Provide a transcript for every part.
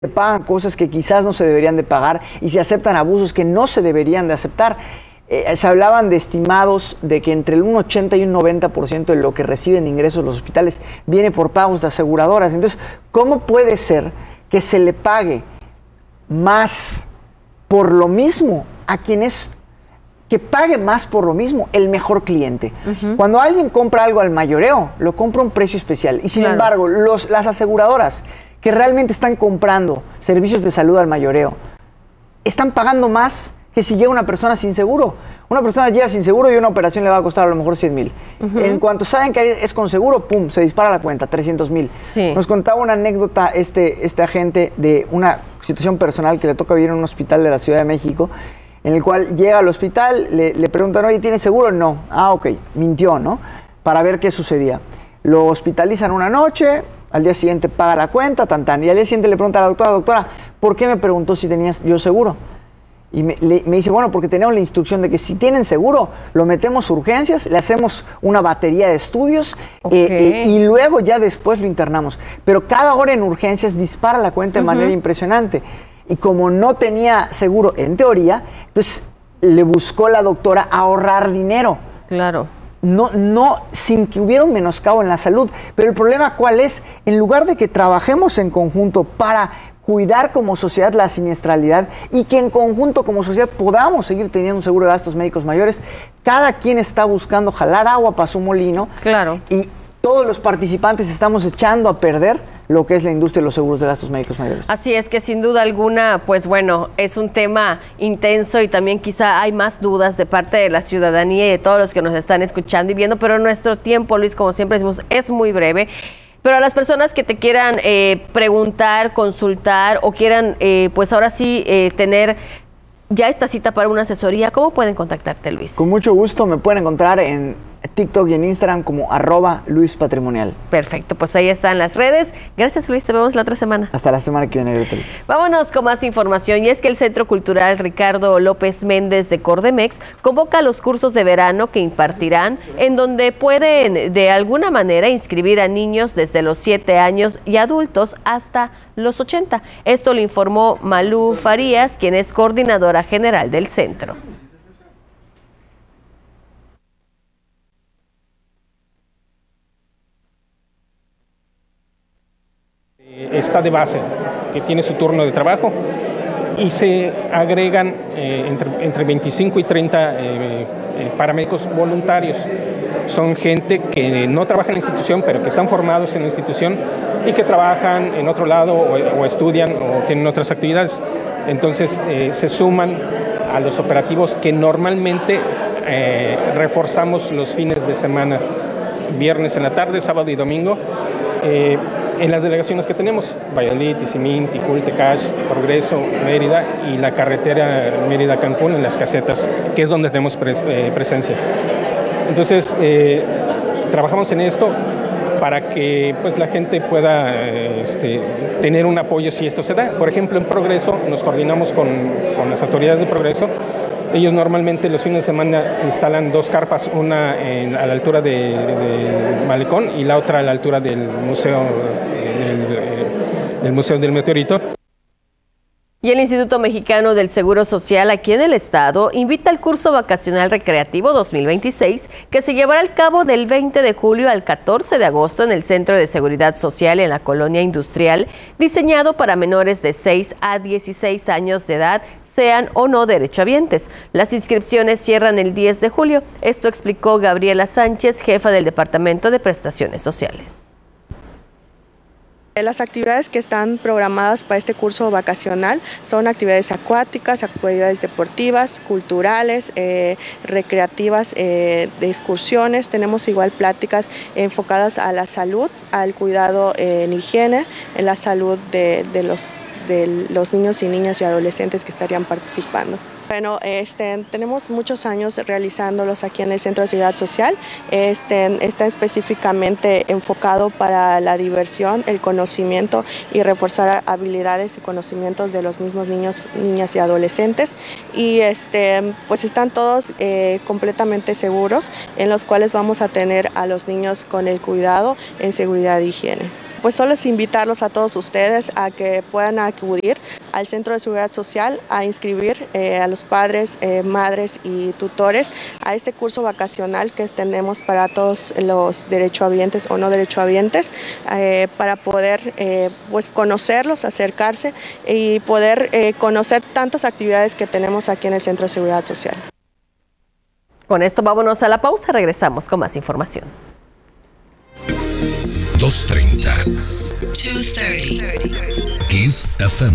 se pagan cosas que quizás no se deberían de pagar y se aceptan abusos que no se deberían de aceptar. Se hablaban de estimados de que entre un 80 y un 90% de lo que reciben de ingresos los hospitales viene por pagos de aseguradoras. Entonces, ¿cómo puede ser que se le pague más por lo mismo a quien es que pague más por lo mismo el mejor cliente? Cuando alguien compra algo al mayoreo, lo compra a un precio especial. Y sin embargo, las aseguradoras que realmente están comprando servicios de salud al mayoreo, están pagando más que si llega una persona sin seguro. Una persona llega sin seguro y una operación le va a costar a lo mejor 100,000. En cuanto saben que es con seguro, ¡pum!, se dispara la cuenta, 300,000. Sí. Nos contaba una anécdota este agente de una situación personal que le toca vivir en un hospital de la Ciudad de México, en el cual llega al hospital, le preguntan, oye, ¿tiene seguro? No. Ah, ok, mintió, ¿no? Para ver qué sucedía. Lo hospitalizan una noche, al día siguiente paga la cuenta, y al día siguiente le pregunta a la doctora, ¿por qué me preguntó si tenía yo seguro? Y me dice, bueno, porque tenemos la instrucción de que si tienen seguro, lo metemos a urgencias, le hacemos una batería de estudios y luego ya después lo internamos. Pero cada hora en urgencias dispara la cuenta de manera impresionante. Y como no tenía seguro, en teoría, entonces le buscó la doctora ahorrar dinero. Claro. No, sin que hubiera un menoscabo en la salud. Pero el problema, ¿cuál es? En lugar de que trabajemos en conjunto para cuidar como sociedad la siniestralidad y que en conjunto como sociedad podamos seguir teniendo un seguro de gastos médicos mayores, cada quien está buscando jalar agua para su molino. Claro. Y todos los participantes estamos echando a perder lo que es la industria de los seguros de gastos médicos mayores. Así es que sin duda alguna, pues bueno, es un tema intenso y también quizá hay más dudas de parte de la ciudadanía y de todos los que nos están escuchando y viendo, pero nuestro tiempo, Luis, como siempre decimos, es muy breve. Pero a las personas que te quieran preguntar, consultar o quieran, pues ahora sí, tener ya esta cita para una asesoría, ¿cómo pueden contactarte, Luis? Con mucho gusto, me pueden encontrar en TikTok y en Instagram como @LuisPatrimonial. Perfecto, pues ahí están las redes. Gracias, Luis, te vemos la otra semana. Hasta la semana que viene, Gretel. Vámonos con más información, y es que el Centro Cultural Ricardo López Méndez de Cordemex convoca los cursos de verano que impartirán, en donde pueden de alguna manera inscribir a niños desde los 7 años y adultos hasta los 80. Esto lo informó Malú Farías, quien es coordinadora general del centro. Está de base, que tiene su turno de trabajo, y se agregan entre 25 y 30 paramédicos voluntarios. Son gente que no trabaja en la institución, pero que están formados en la institución y que trabajan en otro lado o estudian o tienen otras actividades. Entonces se suman a los operativos que normalmente reforzamos los fines de semana, viernes en la tarde, sábado y domingo. En las delegaciones que tenemos, Valladolid, Tizimín, Ticul, Tecash, Progreso, Mérida y la carretera Mérida-Cancún en las casetas, que es donde tenemos presencia. Entonces, trabajamos en esto para que pues, la gente pueda tener un apoyo si esto se da. Por ejemplo, en Progreso nos coordinamos con las autoridades de Progreso. Ellos normalmente los fines de semana instalan 2 carpas, una a la altura de Malecón y la otra a la altura del Museo del Meteorito. Y el Instituto Mexicano del Seguro Social aquí en el estado invita al curso vacacional recreativo 2026 que se llevará a cabo del 20 de julio al 14 de agosto en el Centro de Seguridad Social en la Colonia Industrial, diseñado para menores de 6 a 16 años de edad, sean o no derechohabientes. Las inscripciones cierran el 10 de julio. Esto explicó Gabriela Sánchez, jefa del Departamento de Prestaciones Sociales. Las actividades que están programadas para este curso vacacional son actividades acuáticas, actividades deportivas, culturales, recreativas, de excursiones. Tenemos igual pláticas enfocadas a la salud, al cuidado en higiene, en la salud de los niños y niñas y adolescentes que estarían participando. Bueno, tenemos muchos años realizándolos aquí en el Centro de Seguridad Social. Está específicamente enfocado para la diversión, el conocimiento y reforzar habilidades y conocimientos de los mismos niños, niñas y adolescentes. Y pues están todos completamente seguros, en los cuales vamos a tener a los niños con el cuidado en seguridad e higiene. pues solo es invitarlos a todos ustedes a que puedan acudir al Centro de Seguridad Social a inscribir a los padres, madres y tutores a este curso vacacional que tenemos para todos los derechohabientes o no derechohabientes, para poder pues conocerlos, acercarse y poder conocer tantas actividades que tenemos aquí en el Centro de Seguridad Social. Con esto vámonos a la pausa, regresamos con más información. 2:30 Kiss FM.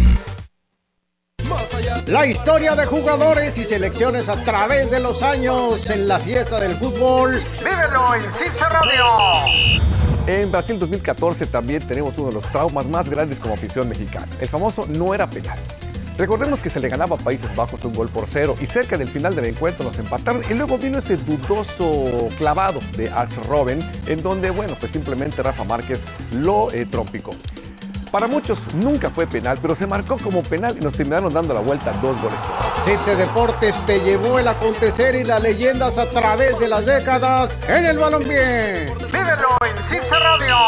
La historia de jugadores y selecciones a través de los años en la fiesta del fútbol. ¡Vívelo en CIPSA Radio! En Brasil 2014 también tenemos uno de los traumas más grandes como afición mexicana. El famoso no era penal. Recordemos que se le ganaba a Países Bajos 1-0 y cerca del final del encuentro nos empataron y luego vino ese dudoso clavado de Ars Robben en donde, bueno, pues simplemente Rafa Márquez lo trompicó. Para muchos nunca fue penal, pero se marcó como penal y nos terminaron dando la vuelta 2 goles. CIPSA Deportes te llevó el acontecer y las leyendas a través de las décadas en el balompié. ¡Vívelo en CIPSA Radio!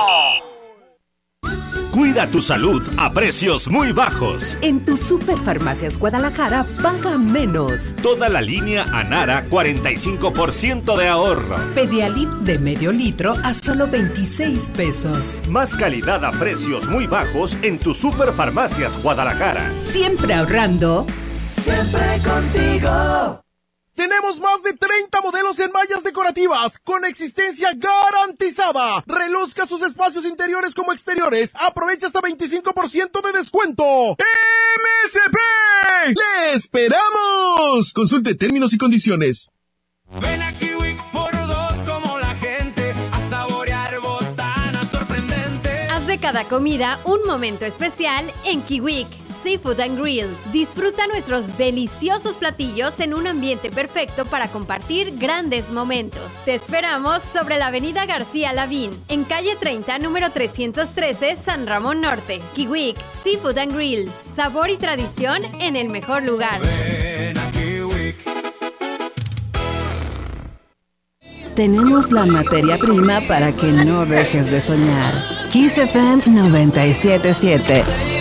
Cuida tu salud a precios muy bajos. En tu Superfarmacias Guadalajara paga menos. Toda la línea Anara, 45% de ahorro. Pedialit de medio litro a solo 26 pesos. Más calidad a precios muy bajos en tu Superfarmacias Guadalajara. Siempre ahorrando. Siempre contigo. Tenemos más de 30 modelos en mallas decorativas con existencia garantizada. Reluzca sus espacios interiores como exteriores. Aprovecha hasta 25% de descuento. ¡MSP! ¡Le esperamos! Consulte términos y condiciones. Ven a Kiwik por 2 como la gente a saborear botanas sorprendentes. Haz de cada comida un momento especial en Kiwik Seafood and Grill. Disfruta nuestros deliciosos platillos en un ambiente perfecto para compartir grandes momentos. Te esperamos sobre la avenida García Lavín, en calle 30, número 313, San Ramón Norte. Kiwik Seafood and Grill. Sabor y tradición en el mejor lugar. Ven a Kiwik. Tenemos la materia prima para que no dejes de soñar. Kiss FM 97.7.